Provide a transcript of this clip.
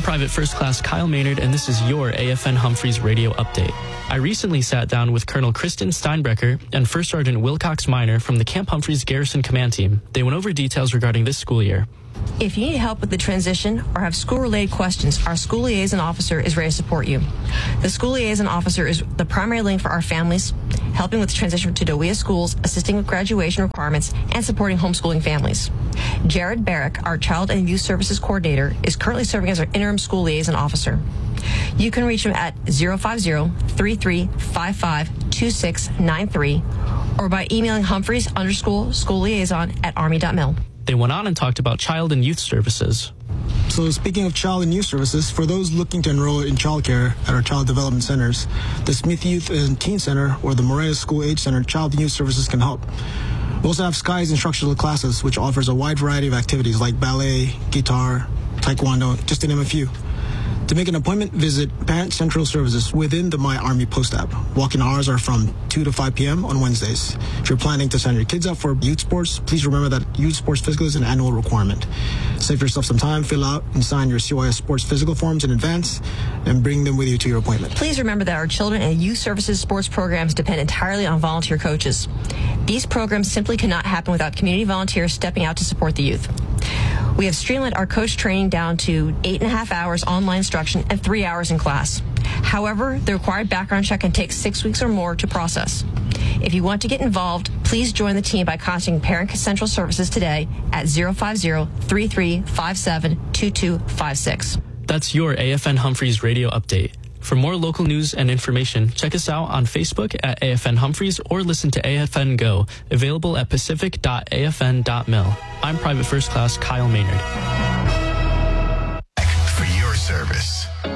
Private First Class Kyle Maynard, and this is your AFN Humphreys radio update. I recently sat down with Colonel Kristen Steinbrecher and First Sergeant Wilcox Minor from the Camp Humphreys Garrison Command Team. They went over details regarding this school year. If you need help with the transition or have school-related questions, our school liaison officer is ready to support you. The school liaison officer is the primary link for our families, helping with the transition to DOEA schools, assisting with graduation requirements, and supporting homeschooling families. Jared Barrick, our Child and Youth Services Coordinator, is currently serving as our interim school liaison officer. You can reach him at 050-3355-2693 or by emailing Humphreys_school liaison@army.mil. They went on and talked about child and youth services. So speaking of child and youth services, for those looking to enroll in childcare at our child development centers, the Smith Youth and Teen Center or the Morea School Age Center Child and Youth Services can help. We also have Skies instructional classes, which offers a wide variety of activities like ballet, guitar, taekwondo, just to name a few. To make an appointment, visit Parent Central Services within the My Army Post app. Walk-in hours are from 2 to 5 p.m. on Wednesdays. If you're planning to send your kids up for youth sports, please remember that youth sports physical is an annual requirement. Save yourself some time, fill out and sign your CYS sports physical forms in advance, and bring them with you to your appointment. Please remember that our children and youth services sports programs depend entirely on volunteer coaches. These programs simply cannot happen without community volunteers stepping out to support the youth. We have streamlined our coach training down to 8.5 hours online instruction and 3 hours in class. However, the required background check can take 6 weeks or more to process. If you want to get involved, please join the team by contacting Parent Central Services today at 050-3357-2256. That's your AFN Humphreys radio update. For more local news and information, check us out on Facebook at AFN Humphreys or listen to AFN Go, available at pacific.afn.mil. I'm Private First Class Kyle Maynard. For your service.